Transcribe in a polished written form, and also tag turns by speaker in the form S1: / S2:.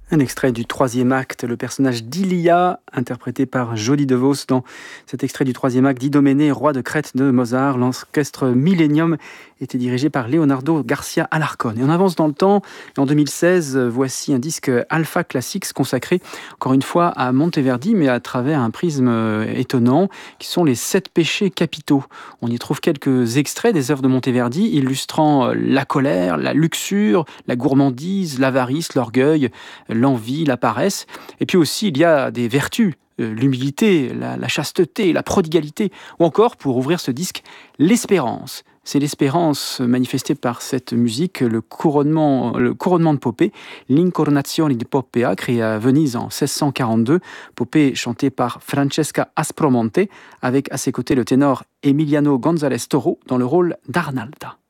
S1: Un extrait du troisième acte, le personnage d'Ilia, interprété par Jodie DeVos dans cet extrait du troisième acte d'Idoménée, roi de Crète de Mozart. L'orchestre Millennium était dirigé par Leonardo Garcia Alarcón. Et on avance dans le temps. Et en 2016, voici un disque Alpha Classics consacré, encore une fois, à Monteverdi, mais à travers un prisme étonnant, qui sont les 7 péchés capitaux. On y trouve quelques extraits des œuvres de Monteverdi, illustrant la colère, la luxure, la gourmandise, l'avarice, l'orgueil, l'envie, la paresse. Et puis aussi, il y a des vertus, l'humilité, la chasteté, la prodigalité, ou encore, pour ouvrir ce disque, l'espérance. C'est l'espérance manifestée par cette musique, le couronnement de Popée, l'Incarnazione di Poppea, créé à Venise en 1642. Popée chanté par Francesca Aspromonte, avec à ses côtés le ténor Emiliano González Toro dans le rôle d'Arnalda.